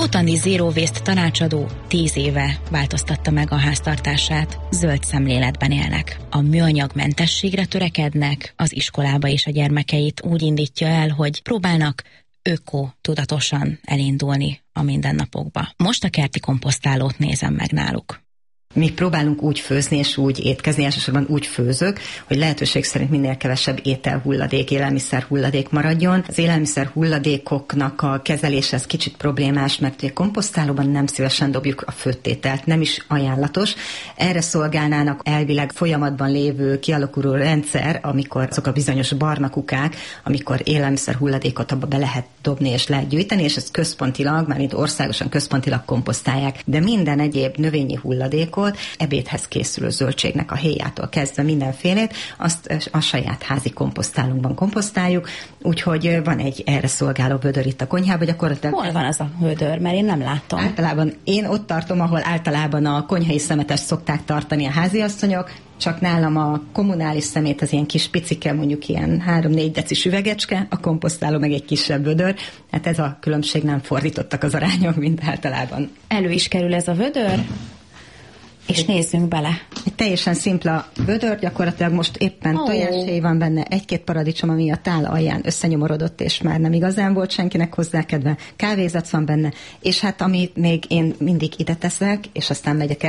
Notani Zero Waste tanácsadó 10 éve változtatta meg a háztartását, zöld szemléletben élnek. A műanyagmentességre törekednek, az iskolába és a gyermekeit úgy indítja el, hogy próbálnak öko-tudatosan elindulni a mindennapokba. Most a kerti komposztálót nézem meg náluk. Mi próbálunk úgy főzni és úgy étkezni, elsősorban úgy főzök, hogy lehetőség szerint minél kevesebb ételhulladék, élelmiszer hulladék maradjon. Az élelmiszer hulladékoknak a kezelése ez kicsit problémás, mert a komposztálóban nem szívesen dobjuk a főtt ételt, nem is ajánlatos. Erre szolgálnának elvileg folyamatban lévő kialakuló rendszer, amikor azok a bizonyos barna kukák, amikor élelmiszer hulladékot abba be lehet dobni és lehet gyűjteni, és ezt központilag, mármint országosan központilag komposztálják. De minden egyéb növényi hulladékot, ebédhez készülő zöldségnek a héjától kezdve mindenfélét, azt a saját házi komposztálónkban komposztáljuk, úgyhogy van egy erre szolgáló vödör itt a konyhában, gyakorlatilag. Hol van az a vödör, mert én nem látom. Általában én ott tartom, ahol általában a konyhai szemetest szokták tartani a háziasszonyok, csak nálam a kommunális szemét az ilyen kis picike, mondjuk ilyen 3-4 decis üvegecske, a komposztáló meg egy kisebb vödör. Hát ez a különbség, nem fordítottak az arányok, mint általában. Elő is kerül ez a vödör, és nézzünk bele. Egy teljesen szimpla vödör, gyakorlatilag most éppen tojáshéj van benne, 1-2 paradicsom, ami a tál alján összenyomorodott, és már nem igazán volt senkinek hozzá kedve, kávézac van benne, és hát amit még én mindig ide teszek, és aztán megyek